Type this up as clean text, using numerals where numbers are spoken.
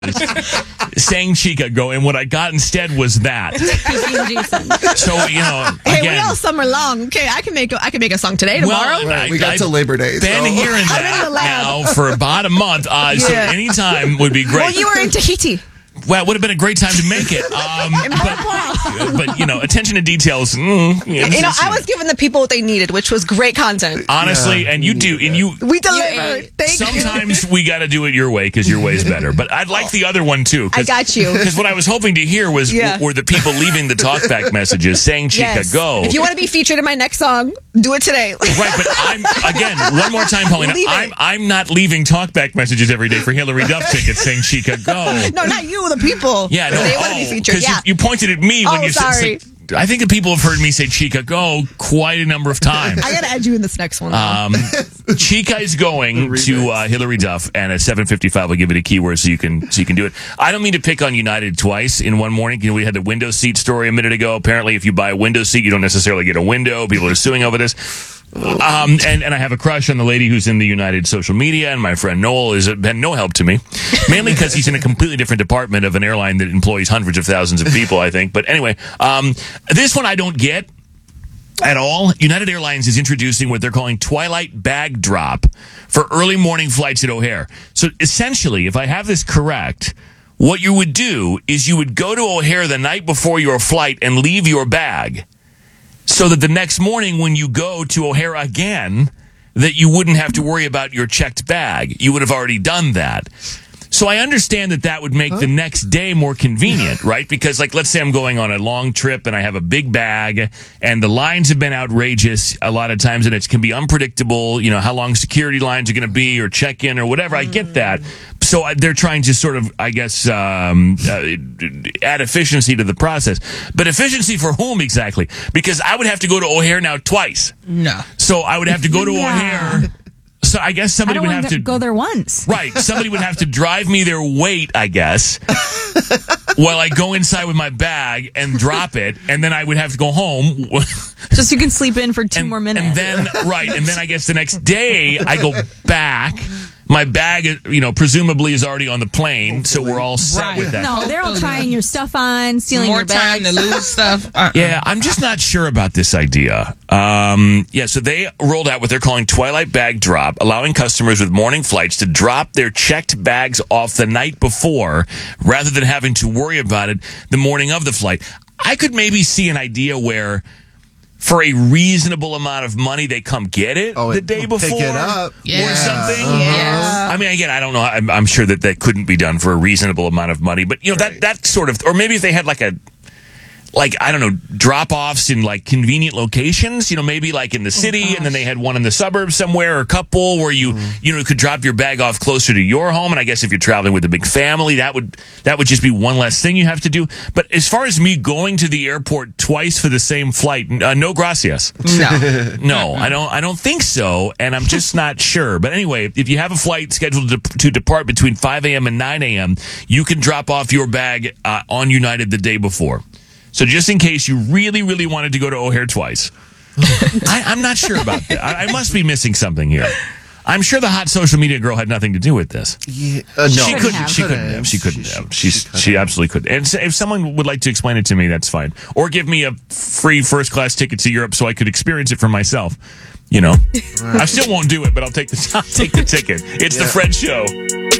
Sang Chica Go, and what I got instead was that. So, hey, we all summer long. Okay, I can make a song today, tomorrow. Well, we got to Labor Day. Been hearing that now for about a month. So anytime would be great. Well, you were in Tahiti. Well, it would have been a great time to make it. But attention to details. I was giving the people what they needed, which was great content. Honestly, and you do. And we delivered. Sometimes we got to do it your way because your way is better. But I'd like the other one, too. I got you. Because what I was hoping to hear were the people leaving the talkback messages saying Chica Go. If you want to be featured in my next song, do it today. Right, but one more time, Paulina, I'm not leaving talkback messages every day for Hillary Duff tickets saying Chica Go. No, not you, the people. Yeah, no. They want to be featured. Because you pointed at me when you said. I think the people have heard me say Chica Go quite a number of times. I got to add you in this next one. Chica is going to Hillary Duff, and at 7:55, I'll give it a keyword so you can do it. I don't mean to pick on United twice in one morning. We had the window seat story a minute ago. Apparently, if you buy a window seat, you don't necessarily get a window. People are suing over this. And I have a crush on the lady who's in the United social media, and my friend Noel has been no help to me, mainly because he's in a completely different department of an airline that employs hundreds of thousands of people, I think. But anyway, this one I don't get at all. United Airlines is introducing what they're calling Twilight Bag Drop for early morning flights at O'Hare. So essentially, if I have this correct, what you would do is you would go to O'Hare the night before your flight and leave your bag, so that the next morning when you go to O'Hare again, that you wouldn't have to worry about your checked bag. You would have already done that. So I understand that would make the next day more convenient, right? Because, let's say I'm going on a long trip and I have a big bag and the lines have been outrageous a lot of times and it can be unpredictable, how long security lines are going to be or check-in or whatever. I get that. So they're trying to sort of, I guess, add efficiency to the process. But efficiency for whom exactly? Because I would have to go to O'Hare now twice. No. So I would have to go to O'Hare. So I guess somebody would have to go there once. Right. Somebody would have to drive me there, wait, I guess, while I go inside with my bag and drop it, and then I would have to go home. Just so you can sleep in for 2 more minutes. And then I guess the next day I go back. My bag, presumably is already on the plane, so we're all set with that. No, they're all trying your stuff on, stealing your bags. More time to lose stuff. Yeah, I'm just not sure about this idea. So they rolled out what they're calling Twilight Bag Drop, allowing customers with morning flights to drop their checked bags off the night before, rather than having to worry about it the morning of the flight. I could maybe see an idea where, for a reasonable amount of money, they come get it the day before pick it up. or something. Yeah. I mean, again, I don't know. I'm sure that couldn't be done for a reasonable amount of money. But, that sort of, or maybe if they had I don't know, drop-offs in convenient locations, maybe in the city, and then they had one in the suburbs somewhere, or a couple where you could drop your bag off closer to your home. And I guess if you're traveling with a big family, that would just be one less thing you have to do. But as far as me going to the airport twice for the same flight, no gracias. No, I don't think so. And I'm just not sure. But anyway, if you have a flight scheduled to depart between 5 a.m. and 9 a.m., you can drop off your bag on United the day before. So just in case you really, really wanted to go to O'Hare twice. I'm not sure about that. I must be missing something here. I'm sure the hot social media girl had nothing to do with this. Yeah, no. She couldn't have. She absolutely couldn't. And if someone would like to explain it to me, that's fine. Or give me a free first-class ticket to Europe so I could experience it for myself. I still won't do it, but I'll take the ticket. It's the Fred Show.